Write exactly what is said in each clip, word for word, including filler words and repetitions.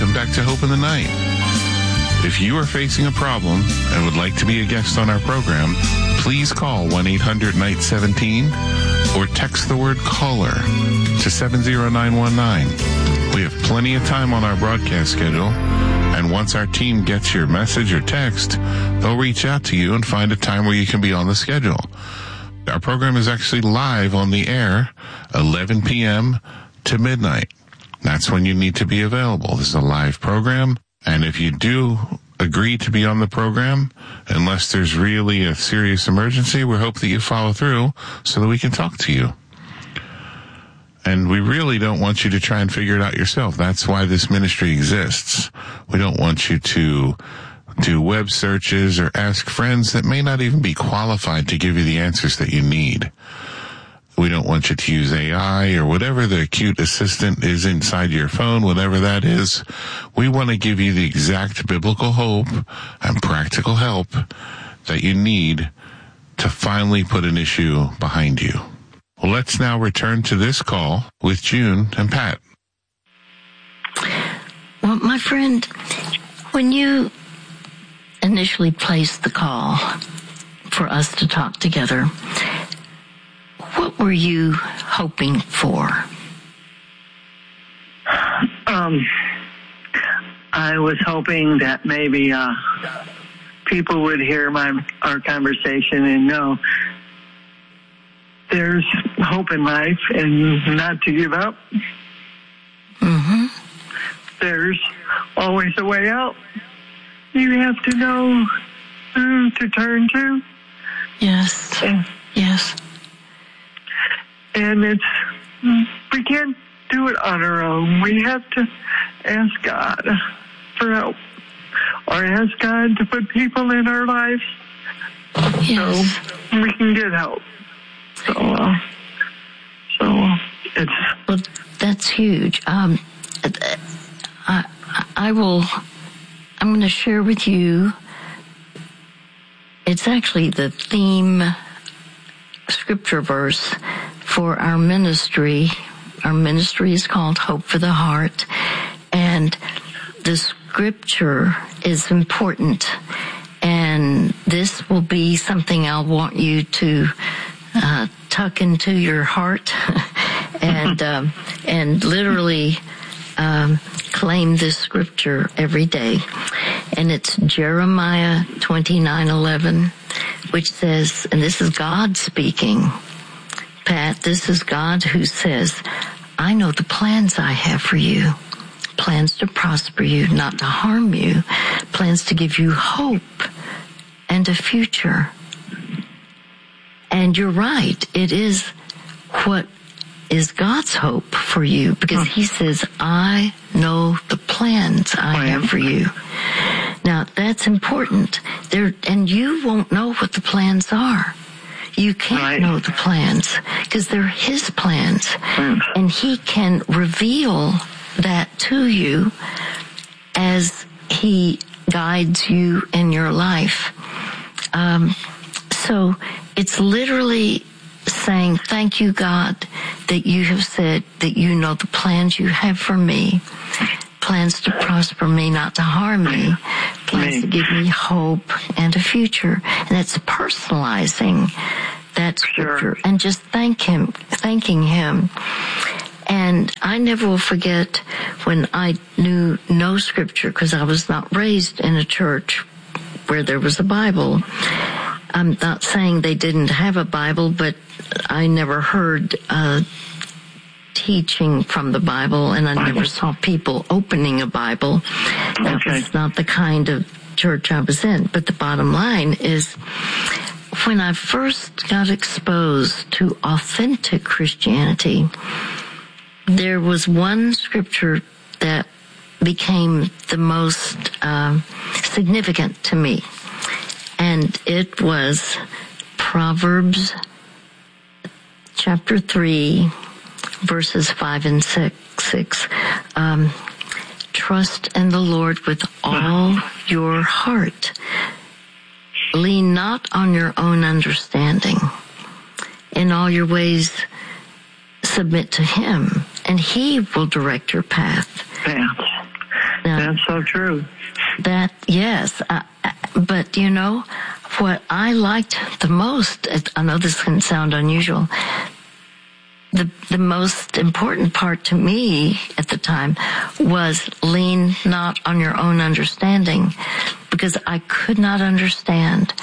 welcome back to Hope in the Night. If you are facing a problem and would like to be a guest on our program, please call one eight hundred night seventeen or text the word caller to seven zero nine one nine. We have plenty of time on our broadcast schedule, and once our team gets your message or text, they'll reach out to you and find a time where you can be on the schedule. Our program is actually live on the air, eleven p.m. to midnight. That's when you need to be available. This is a live program, and if you do agree to be on the program, unless there's really a serious emergency, we hope that you follow through so that we can talk to you. And we really don't want you to try and figure it out yourself. That's why this ministry exists. We don't want you to do web searches or ask friends that may not even be qualified to give you the answers that you need. We don't want you to use A I or whatever the cute assistant is inside your phone, whatever that is. We want to give you the exact biblical hope and practical help that you need to finally put an issue behind you. Well, let's now return to this call with June and Pat. Well, my friend, when you initially placed the call for us to talk together, what were you hoping for? Um, I was hoping that maybe uh, people would hear my our conversation and know there's hope in life and not to give up. Mm-hmm. There's always a way out. You have to know who to turn to. Yes. And, yes. And it's, we can't do it on our own. We have to ask God for help, or ask God to put people in our lives yes. so we can get help. So, uh, so it's... Well, that's huge. Um, I, I will, I'm going to share with you, it's actually the theme scripture verse for our ministry. Our ministry is called Hope for the Heart, and the scripture is important, and this will be something I'll want you to uh, tuck into your heart and um, and literally um, claim this scripture every day. And it's Jeremiah twenty-nine eleven, which says, and this is God speaking, Pat, this is God who says, I know the plans I have for you. Plans to prosper you, not to harm you. Plans to give you hope and a future. And you're right. It is what is God's hope for you, because he says, I know the plans I have for you. Now, that's important. There, and you won't know what the plans are. You can't right. know the plans because they're his plans. Mm. And he can reveal that to you as he guides you in your life. Um, so it's literally saying, thank you, God, that you have said that you know the plans you have for me. Plans to prosper me, not to harm me. Plans to give me hope and a future. And it's personalizing that scripture, sure. and just thank him, thanking him. And I never will forget when I knew no scripture, because I was not raised in a church where there was a Bible. I'm not saying they didn't have a Bible, but I never heard uh teaching from the Bible, and I never saw people opening a Bible. That okay. was not the kind of church I was in. But the bottom line is, when I first got exposed to authentic Christianity, there was one scripture that became the most uh, significant to me, and it was Proverbs chapter three, verses five and six. six. Um, Trust in the Lord with all your heart. Lean not on your own understanding. In all your ways, submit to him, and he will direct your path. Yeah. Now, that's so true. That, yes. Uh, but, you know, what I liked the most, I know this can sound unusual, the the most important part to me at the time was lean not on your own understanding, because I could not understand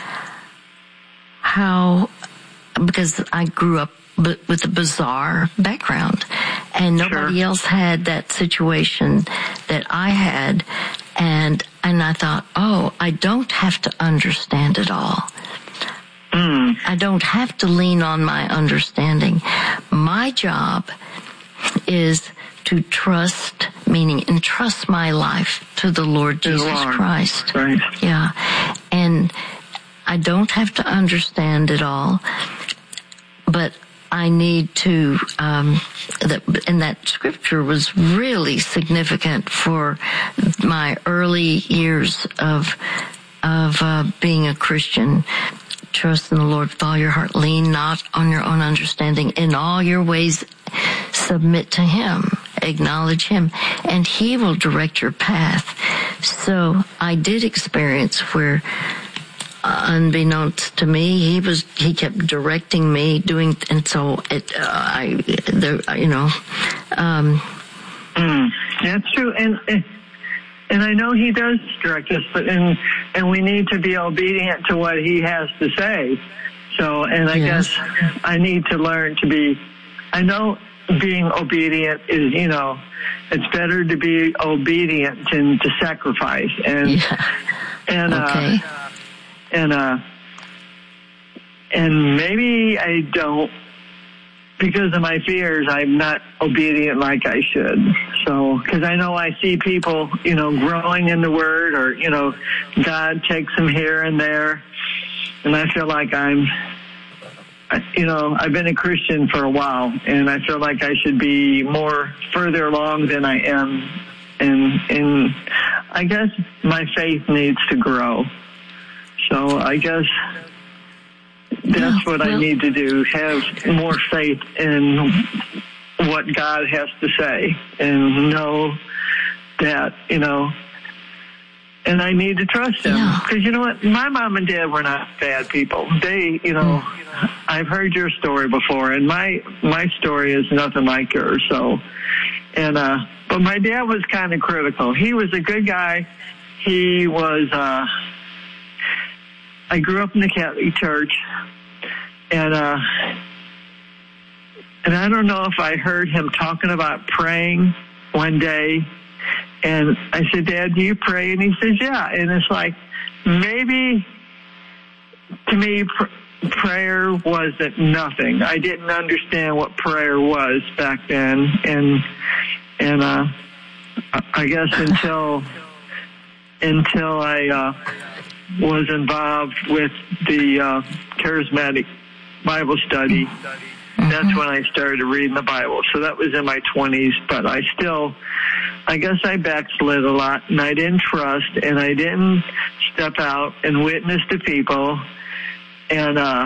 how, because I grew up with a bizarre background, and nobody Sure. else had that situation that I had, and and I thought, oh, I don't have to understand it all. Mm. I don't have to lean on my understanding. My job is to trust, meaning entrust my life to the Lord Jesus Lord. Christ. Right. Yeah. And I don't have to understand it all, but I need to, um, that, and that scripture was really significant for my early years of, of, uh, being a Christian. Trust in the Lord with all your heart. Lean not on your own understanding. In all your ways, submit to Him. Acknowledge Him, and He will direct your path. So I did experience where, uh, unbeknownst to me, He was He kept directing me, doing, and so it. Uh, I, there, you know. Um, Mm. That's true, and. and And I know He does direct us, but and and we need to be obedient to what He has to say. So, and I Yes. guess I need to learn to be. I know being obedient is, you know, it's better to be obedient than to sacrifice. And yeah. and Okay. uh, and uh, and maybe I don't. Because of my fears, I'm not obedient like I should. So, because I know I see people, you know, growing in the Word, or, you know, God takes them here and there, and I feel like I'm, you know, I've been a Christian for a while, and I feel like I should be more further along than I am, and and I guess my faith needs to grow. So I guess that's what well, I need to do, have more faith in what God has to say, and know that, you know, and I need to trust Him. Yeah. Because you know what? My mom and dad were not bad people. They, you know, mm. I've heard your story before, and my, my story is nothing like yours. So, and, uh, but my dad was kind of critical. He was a good guy. He was, uh, I grew up in the Catholic Church, and uh, and I don't know if I heard him talking about praying one day, and I said, Dad, do you pray? And he says, yeah. And it's like, maybe to me, pr- prayer wasn't nothing. I didn't understand what prayer was back then, and and uh, I guess until until I. Uh, was involved with the uh, charismatic Bible study. Mm-hmm. That's when I started reading the Bible. So that was in my twenties, but I still, I guess I backslid a lot, and I didn't trust, and I didn't step out and witness to people, and uh,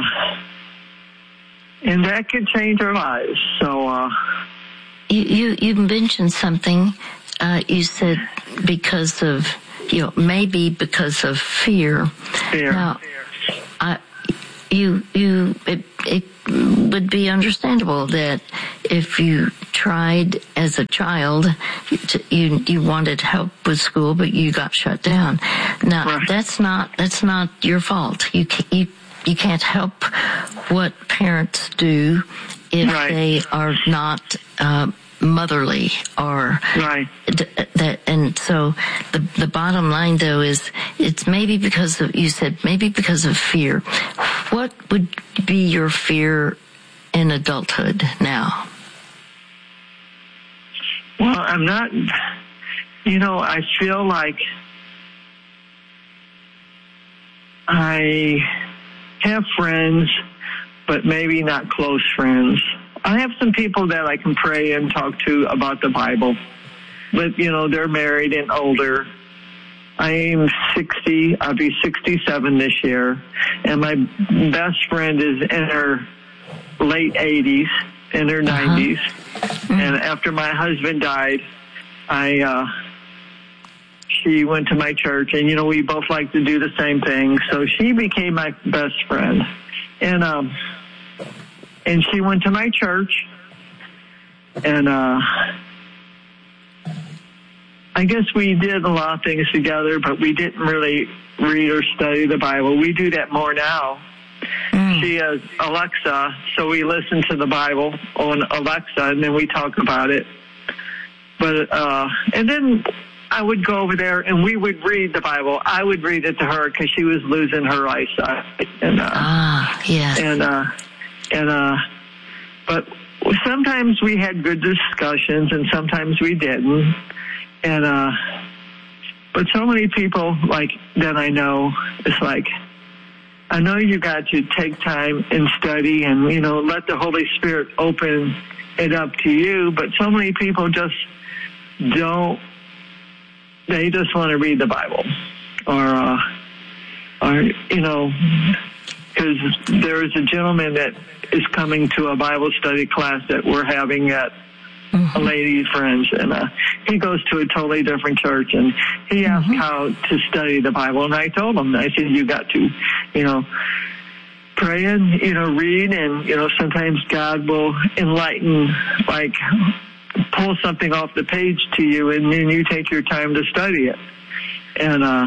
and that could change our lives. So uh, you, you you mentioned something. Uh, you said because of, you know, maybe because of fear. Fear. Now, I, you, you, it, it would be understandable that if you tried as a child, to, you, you wanted help with school, but you got shut down. Now, right. that's not, that's not your fault. You, you, you can't help what parents do if right. they are not, uh, motherly or right. that, and so the the bottom line though is it's maybe because of, you said maybe because of fear. What would be your fear in adulthood now? Well, I'm not, you know, I feel like I have friends, but maybe not close friends. I have some people that I can pray and talk to about the Bible, but, you know, they're married and older. I am sixty. I'll be sixty-seven this year, and my best friend is in her late eighties, in her uh-huh. nineties. Mm-hmm. And after my husband died, I uh, she went to my church, and, you know, we both like to do the same thing. So she became my best friend. And, um, and she went to my church, and, uh, I guess we did a lot of things together, but we didn't really read or study the Bible. We do that more now. Mm. She has Alexa, so we listen to the Bible on Alexa, and then we talk about it. But, uh, and then I would go over there and we would read the Bible. I would read it to her because she was losing her eyesight. And, uh, ah, yeah. And, uh, and, uh, but sometimes we had good discussions and sometimes we didn't. And, uh, but so many people like that I know, it's like, I know you got to take time and study and, you know, let the Holy Spirit open it up to you. But so many people just don't, they just want to read the Bible or, uh, or, you know, because there is a gentleman that is coming to a Bible study class that we're having at mm-hmm. a lady's friends, and uh, he goes to a totally different church, and he asked mm-hmm. how to study the Bible, and I told him, I said, you got to, you know, pray and, you know, read, and, you know, sometimes God will enlighten, like, pull something off the page to you, and then you take your time to study it. And, uh,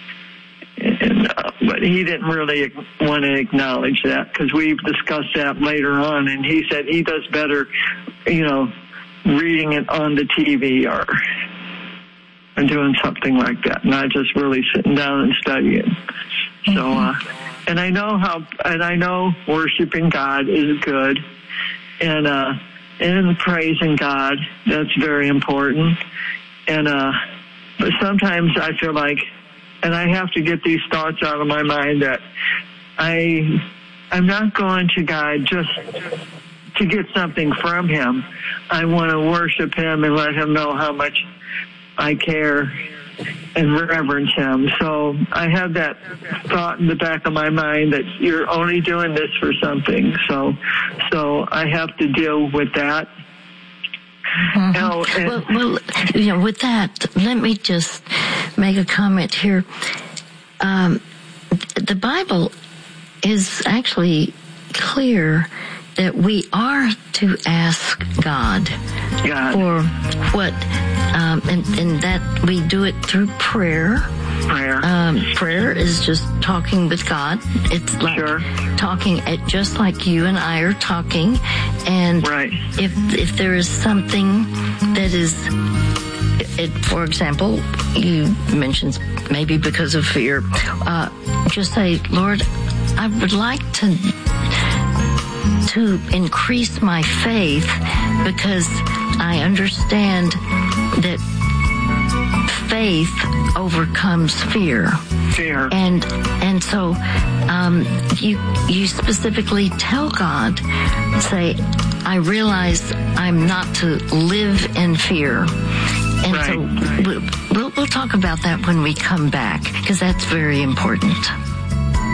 and uh, but he didn't really want to acknowledge that because we've discussed that later on, and he said he does better, you know, reading it on the T V or, or doing something like that, not just really sitting down and studying. Mm-hmm. So, uh, and I know how, and I know worshiping God is good, and, uh, and praising God, that's very important. And, uh, but sometimes I feel like, and I have to get these thoughts out of my mind that I, I'm not going to God just to get something from Him. I want to worship Him and let Him know how much I care and reverence Him. So I have that thought in the back of my mind that you're only doing this for something. So, so I have to deal with that. Mm-hmm. Now, well, well, you know, with that, let me just make a comment here. Um, the Bible is actually clear that we are to ask God, God. for what, um, and, and that we do it through prayer. Prayer. Um, prayer is just talking with God. It's like sure. talking at, just like you and I are talking. And right. if if there is something that is, it, for example, you mentioned maybe because of fear, uh, just say, Lord, I would like to to increase my faith because I understand that faith overcomes fear. Fear. And and so um, you you specifically tell God, say, I realize I'm not to live in fear. And right. so we'll, we'll, we'll talk about that when we come back, because that's very important.